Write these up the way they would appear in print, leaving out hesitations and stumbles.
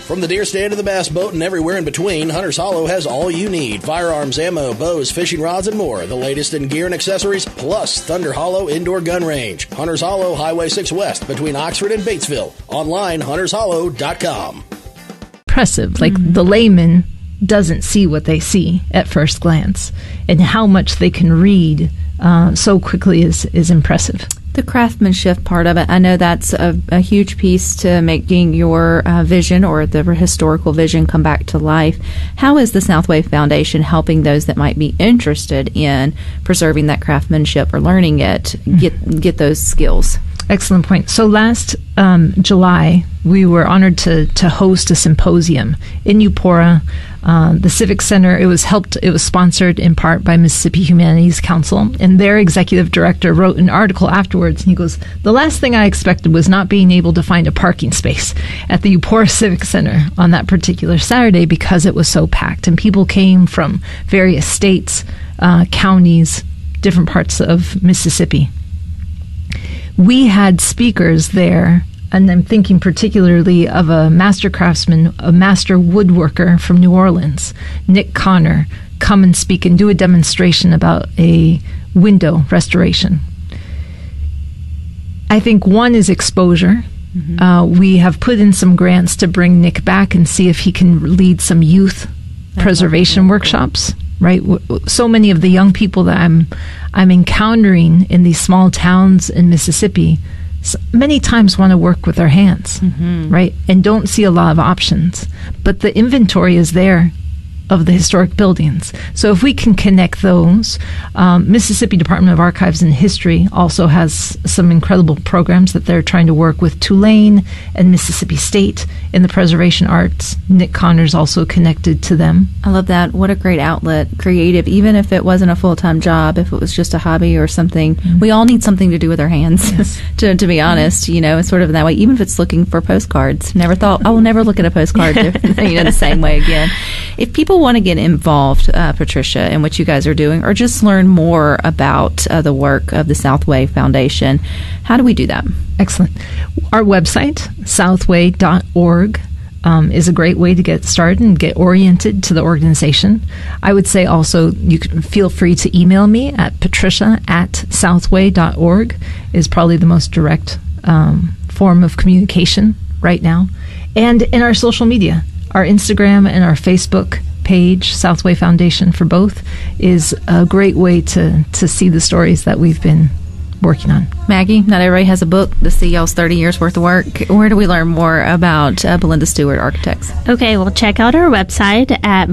From the deer stand to the bass boat and everywhere in between, Hunter's Hollow has all you need. Firearms, ammo, bows, fishing rods, and more. The latest in gear and accessories, plus Thunder Hollow Indoor Gun Range. Hunter's Hollow, Highway 6 West, between Oxford and Batesville. Online, huntershollow.com. Impressive. Like the layman doesn't see what they see at first glance, and how much they can read so quickly is impressive. The craftsmanship part of it, I know that's a huge piece to making your vision or the historical vision come back to life. How is the Southway Foundation helping those that might be interested in preserving that craftsmanship or learning it get those skills? Excellent point. So last July, we were honored to host a symposium in Eupora, the Civic Center. It was sponsored in part by Mississippi Humanities Council, and their executive director wrote an article afterwards, and he goes, "The last thing I expected was not being able to find a parking space at the Eupora Civic Center on that particular Saturday because it was so packed, and people came from various states, counties, different parts of Mississippi." We had speakers there, and I'm thinking particularly of a master craftsman, a master woodworker from New Orleans, Nick Connor, come and speak and do a demonstration about a window restoration. I think one is exposure. We have put in some grants to bring Nick back and see if he can lead some youth preservation workshops. Right, so many of the young people that I'm encountering in these small towns in Mississippi, many times want to work with their hands, right, and don't see a lot of options. But the inventory is there of the historic buildings. So if we can connect those, Mississippi Department of Archives and History also has some incredible programs that they're trying to work with Tulane and Mississippi State in the preservation arts. Nick Connor's also connected to them. I love that. What a great outlet, creative, even if it wasn't a full-time job, if it was just a hobby or something. We all need something to do with our hands, yes. to be honest, it's sort of that way, even if it's looking for postcards. Never thought, I will never look at a postcard the same way again. If people want to get involved, Patricia, in what you guys are doing, or just learn more about the work of the Southway Foundation, how do we do that? Excellent. Our website, southway.org, is a great way to get started and get oriented to the organization. I would say also you can feel free to email me at patricia@southway.org is probably the most direct form of communication right now. And in our social media, our Instagram and our Facebook page, Southway Foundation for both, is a great way to see the stories that we've been working on. Maggie, not everybody has a book to see y'all's 30 years worth of work. Where do we learn more about Belinda Stewart Architects? Okay, well, check out our website at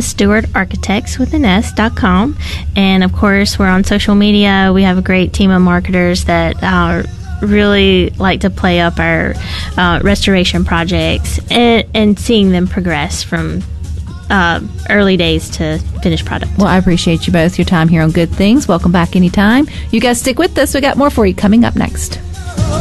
belindastewartarchitects.com. And of course, we're on social media. We have a great team of marketers that really like to play up our restoration projects and seeing them progress from early days to finished product. Well, I appreciate you both, your time here on Good Things. Welcome back anytime. You guys stick with us. We got more for you coming up next.